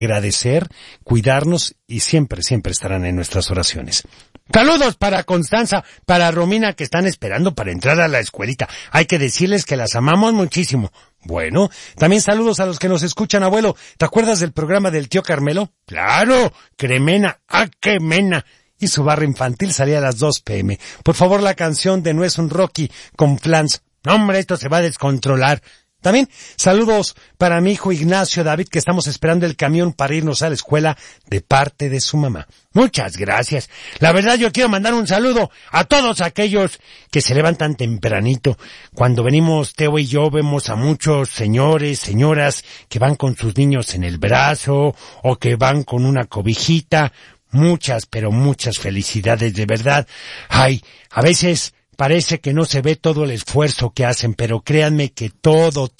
agradecer, cuidarnos y siempre, siempre estarán en nuestras oraciones. Saludos para Constanza, para Romina que están esperando para entrar a la escuelita. Hay que decirles que las amamos muchísimo. Bueno, también saludos a los que nos escuchan, abuelo. ¿Te acuerdas del programa del tío Carmelo? ¡Claro! Cremena, ¡ah, qué mena! Y su barra infantil salía a las 2 p.m. Por favor, la canción de No es un Rocky con Flans. No, hombre, esto se va a descontrolar. También saludos para mi hijo Ignacio David, que estamos esperando el camión para irnos a la escuela de parte de su mamá. Muchas gracias. La verdad yo quiero mandar un saludo a todos aquellos que se levantan tempranito. Cuando venimos Teo y yo vemos a muchos señores, señoras que van con sus niños en el brazo o que van con una cobijita. Muchas, pero muchas felicidades de verdad. Ay, a veces parece que no se ve todo el esfuerzo que hacen, pero créanme que todo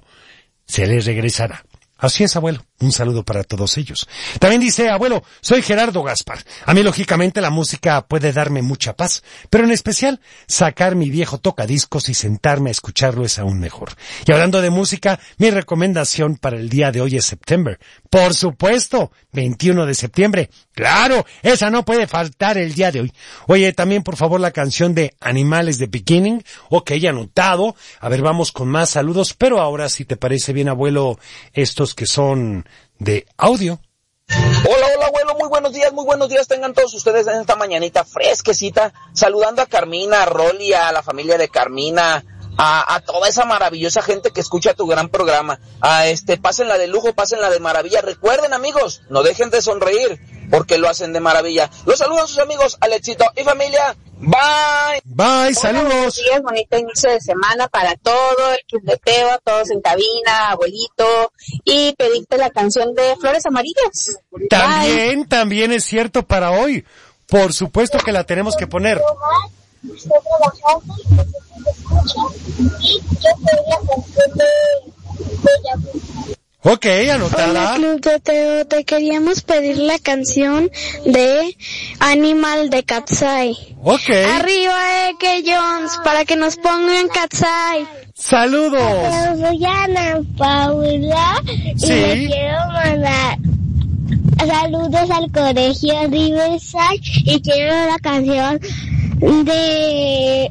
se les regresará. Así es, abuelo. Un saludo para todos ellos. También dice, abuelo, soy Gerardo Gaspar. A mí, lógicamente, la música puede darme mucha paz, pero en especial, sacar mi viejo tocadiscos y sentarme a escucharlo es aún mejor. Y hablando de música, mi recomendación para el día de hoy es September. Por supuesto, 21 de septiembre. ¡Claro! Esa no puede faltar el día de hoy. Oye, también, por favor, la canción de Animales de Beginning. Ok, anotado. A ver, vamos con más saludos, pero ahora, si te parece bien, abuelo, estos que son de audio. Hola, abuelo, muy buenos días tengan todos ustedes en esta mañanita fresquecita, saludando a Carmina, a Rolly, a la familia de Carmina, a toda esa maravillosa gente que escucha tu gran programa, pásenla de lujo, pásenla de maravilla, recuerden amigos, no dejen de sonreír, porque lo hacen de maravilla. Los saludan sus amigos, Alexito y familia. Bye. Bye, saludos. Buenos días, bonito inicio de semana para todo el club de Teo, a todos en cabina, abuelito, y pedirte la canción de Flores Amarillas. También es cierto para hoy. Por supuesto que la tenemos que poner. Ok, anotada. Hola, Club de Teo, te queríamos pedir la canción de Animal de Katseye. Ok. Arriba Eke Jones, para que nos pongan Katseye. Saludos. Soy Ana Paula y le quiero mandar saludos al colegio Riverside y quiero la canción de...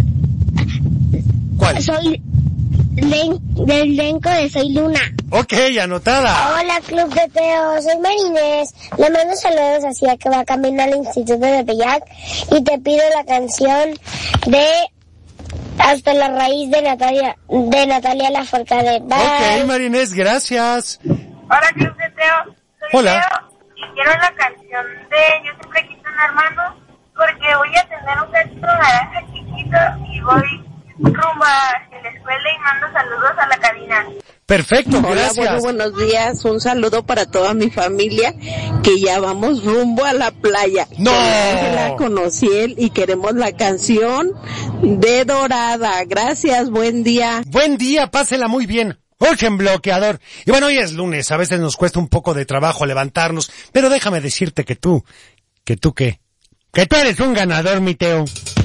¿Cuál? Del elenco de Soy Luna. Ok, anotada. Hola, Club de Teo, soy Marinés. Le mando saludos hacia que va a caminar al Instituto de Bellac y te pido la canción de Hasta la Raíz de Natalia Lafourcade. Bye. Ok, Marinés, gracias. Hola, Club de Teo. Soy Hola. Teo y quiero la canción de Yo siempre quise un hermano porque voy a tener un gatito naranja chiquito y voy rumbo hacia la escuela y mando saludos a la cabina. Perfecto, gracias. Hola, buenos días. Un saludo para toda mi familia que ya vamos rumbo a la playa. ¡No! Con Ángela, con Ociel y queremos la canción de Dorada. Gracias, buen día. Buen día, pásela muy bien. Ochen bloqueador. Y bueno, hoy es lunes, a veces nos cuesta un poco de trabajo levantarnos, pero déjame decirte que tú eres un ganador, mi Teo.